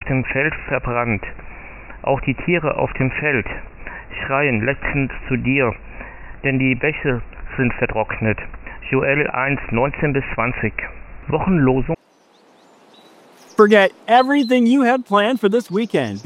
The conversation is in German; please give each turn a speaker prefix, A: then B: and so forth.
A: dem Feld verbrannt. Auch die Tiere auf dem Feld schreien lechzend zu dir, denn die Bäche sind vertrocknet. Joel 1, 19-20. Wochenlosung.
B: Forget everything you had planned for this weekend.